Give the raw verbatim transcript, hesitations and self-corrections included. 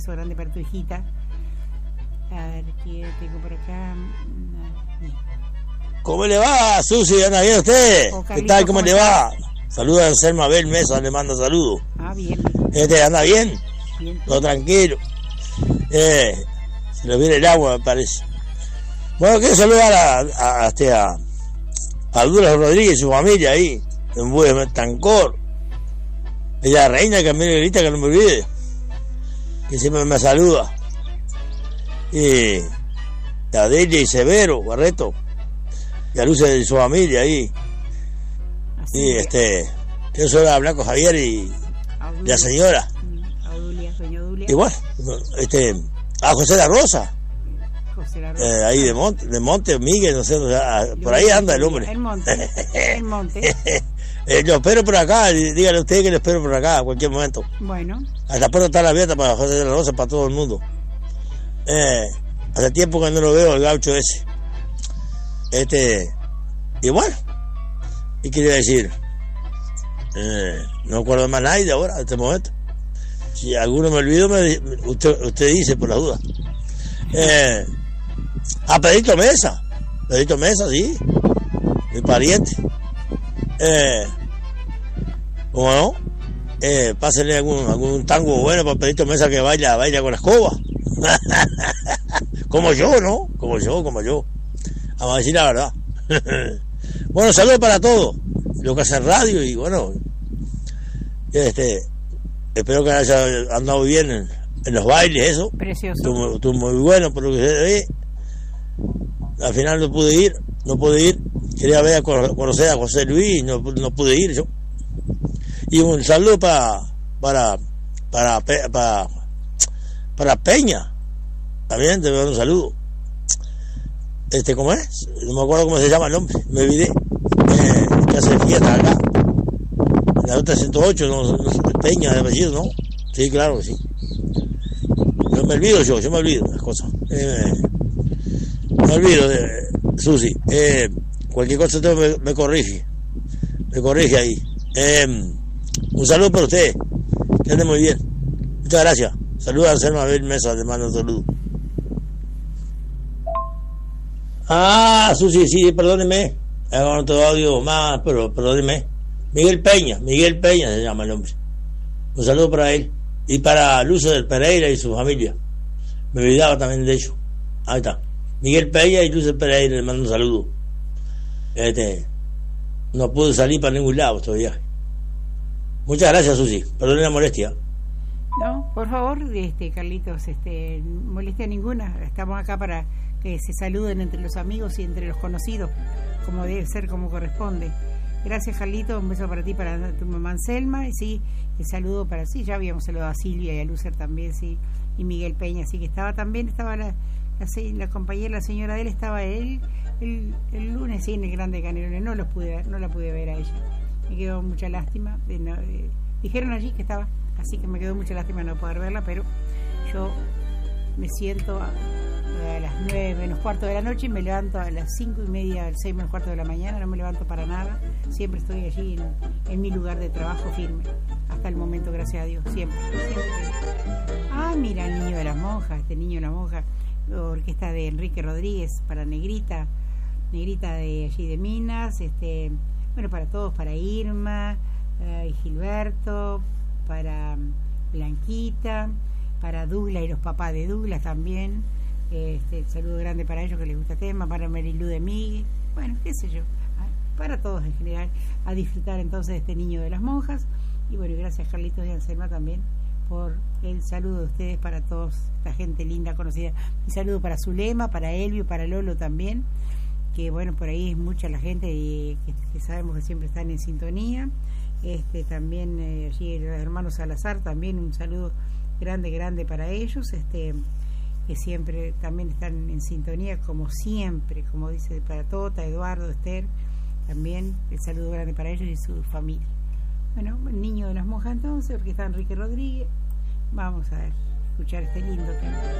beso grande para tu hijita. A ver, ¿qué tengo por acá? ¿Cómo le va, Susi? ¿Anda bien usted? Oh, ¿Qué tal? ¿Cómo, ¿cómo le va? Saluda a Anselmo Abel Mesa, le mando saludos. Ah, bien. Este, ¿anda bien? Bien. Todo tranquilo. Eh, se le viene el agua, me parece. Bueno, quiero saludar a, a, a, este, a, a Dura Rodríguez y su familia ahí, en Buenos Tancor. Ella reina que me grita que no me olvide, que siempre me saluda. Y a Delia y Severo, Barreto, y a Luce de su familia ahí. Así y es. este, yo soy a Blanco Javier y, y la señora. A Dulia, doña Dulia. Y bueno, este, a José La Rosa. José La Rosa. Eh, ahí de Monte, de Monte, Miguel, no sé, o sea, por ahí anda el hombre. El Monte, el Monte. eh, lo espero por acá, dígale a usted que lo espero por acá a cualquier momento. Bueno. Hasta puerta está abierta para José La Rosa, para todo el mundo. Eh, hace tiempo que no lo veo, el gaucho ese. Este, y bueno, y quería decir, eh, no acuerdo más nadie de ahora, de este momento. Si alguno me olvido, me, usted, usted dice por la duda. Eh, a Pedrito Mesa, Pedrito Mesa, sí, mi pariente. Eh, ¿Cómo no? Eh, pásenle algún, algún tango bueno para Pedrito Mesa que baila, baila con la escoba. Como yo, ¿no? Como yo, como yo. Vamos a decir la verdad. Bueno, saludos para todos los que hacen radio y bueno, este, espero que haya andado bien en, en los bailes, eso. Precioso. Estuvo, estuvo muy bueno, por lo que se ve. Al final no pude ir, no pude ir. Quería ver a conocer a José Luis, no, no pude ir yo. Y un saludo para para para para para Peña, también te doy un saludo. Este, ¿cómo es? No me acuerdo cómo se llama el nombre, me olvidé. Eh, que hace fiesta acá, en la ruta ciento ocho, no, no, Peña de apellido, ¿no? Sí, claro que sí. No me olvido yo, yo me olvido de las cosas. Eh, me olvido de Susi. Eh, cualquier cosa usted me, me corrige, me corrige ahí. Eh, un saludo para usted, que ande muy bien. Muchas gracias. Saludos a Anselmo Abel Mesa, le mando un saludo. Ah, Susi, sí, perdóneme. Hago otro audio más, pero perdóneme. Miguel Peña, Miguel Peña se llama el hombre. Un saludo para él. Y para Luce del Pereira y su familia. Me olvidaba también de ellos. Ahí está. Miguel Peña y Luce Pereira, le mando un saludo. Este, no pude salir para ningún lado este viaje. Muchas gracias, Susi. Perdone la molestia. No, por favor, este, Carlitos, este, molestia ninguna. Estamos acá para que se saluden entre los amigos y entre los conocidos, como debe ser, como corresponde. Gracias, Carlito, un beso para ti, para tu mamá Anselma, y sí, el saludo para, sí, ya habíamos saludado a Silvia y a Lucer también, sí, y Miguel Peña, así que estaba también, estaba la, la, la compañera, la señora de él, estaba él, el, el lunes, sí, en el Grande Canelones, no los pude ver, no la pude ver a ella, me quedó mucha lástima, de no, de, dijeron allí que estaba, así que me quedó mucha lástima no poder verla, pero yo me siento a, a las nueve menos cuarto de la noche y me levanto a las cinco y media, al seis menos cuarto de la mañana, no me levanto para nada, siempre estoy allí en, en mi lugar de trabajo firme, hasta el momento, gracias a Dios, siempre, siempre. Ah, mira, el niño de las monjas, este niño de la monja, orquesta de Enrique Rodríguez, para Negrita, Negrita de allí de Minas, este, bueno, para todos, para Irma, uh, y Gilberto, para Blanquita, para Douglas y los papás de Douglas también, este, saludo grande para ellos que les gusta el tema, para Marilú de Miguel, bueno, qué sé yo, para todos en general, a disfrutar entonces de este niño de las monjas. Y bueno, gracias Carlitos y Anselma también por el saludo de ustedes para toda esta gente linda, conocida. Un saludo para Zulema, para Elvio, para Lolo también, que bueno, por ahí es mucha la gente y que, que sabemos que siempre están en sintonía. Este, también eh, allí los hermanos Salazar, también un saludo grande, grande para ellos, este, que siempre también están en sintonía, como siempre, como dice, para Tota, Eduardo, Esther, también el saludo grande para ellos y su familia. Bueno, el niño de las monjas entonces, porque está Enrique Rodríguez. Vamos a ver, escuchar este lindo tema.